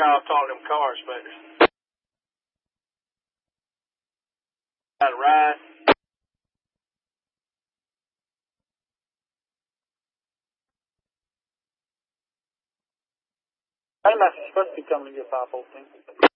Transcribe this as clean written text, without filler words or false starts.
I'll talk to them car inspectors. Got a ride. I'm not supposed to be coming to get 514.